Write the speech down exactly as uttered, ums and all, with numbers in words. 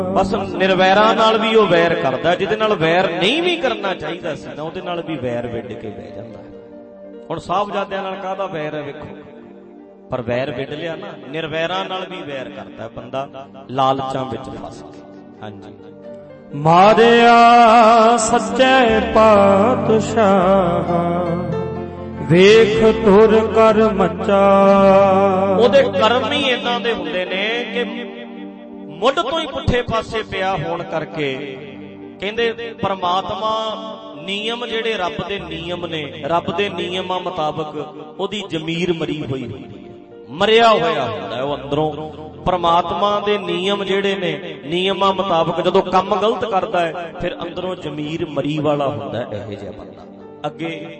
ਬਸ ਨਿਰਵੈਰਾਂ ਨਾਲ ਵੀ ਉਹ ਵੈਰ ਕਰਦਾ, ਜਿਹਦੇ ਨਾਲ ਵੈਰ ਨਹੀਂ ਵੀ ਕਰਨਾ ਚਾਹੀਦਾ ਸੀ ਨਾ ਉਹਦੇ ਨਾਲ ਵੀ ਵੈਰ ਵਿੱਢ ਕੇ ਬਹਿ ਜਾਂਦਾ। ਹੁਣ ਸਾਹਿਬਜ਼ਾਦਿਆਂ ਨਾਲ ਕਾਹਦਾ ਵੈਰ ਹੈ ਵੇਖੋ, ਪਰ ਵੈਰ ਵਿੱਢ ਲਿਆ ਨਾ। ਨਿਰਵੈਰਾਂ ਨਾਲ ਵੀ ਵੈਰ ਕਰਦਾ ਬੰਦਾ ਲਾਲਚਾਂ ਵਿੱਚ ਫਸ ਕੇ। ਹਾਂਜੀ, ਮਾਰਿਆ ਸੱਚੇ ਪਾਤਸ਼ਾਹ ਵੇਖ ਤੁਰ ਕਰ ਮੱਚਾ। ਉਹਦੇ ਕਰਮ ਹੀ ਏਦਾਂ ਦੇ ਹੁੰਦੇ ਨੇ ਕਿ ਮੁੱਢ ਤੋਂ ਹੀ ਪੁੱਠੇ ਪਾਸੇ ਪਿਆ ਹੋਣ ਕਰਕੇ ਕਹਿੰਦੇ ਪਰਮਾਤਮਾ ਨਿਯਮ ਜਿਹੜੇ ਰੱਬ ਦੇ ਨਿਯਮ ਨੇ, ਰੱਬ ਦੇ ਨਿਯਮਾਂ ਮੁਤਾਬਕ ਉਹਦੀ ਜ਼ਮੀਰ ਮਰੀ ਹੋਈ ਹੁੰਦੀ ਹੈ, ਮਰਿਆ ਹੋਇਆ ਹੁੰਦਾ ਉਹ ਅੰਦਰੋਂ। ਪਰਮਾਤਮਾ ਦੇ ਨਿਯਮ ਜਿਹੜੇ ਨੇ, ਨਿਯਮਾਂ ਮੁਤਾਬਕ ਜਦੋਂ ਕੰਮ ਗਲਤ ਕਰਦਾ ਹੈ ਫਿਰ ਅੰਦਰੋਂ ਜ਼ਮੀਰ ਮਰੀ ਵਾਲਾ ਹੁੰਦਾ ਇਹੋ ਜਿਹਾ ਬੰਦਾ। ਅੱਗੇ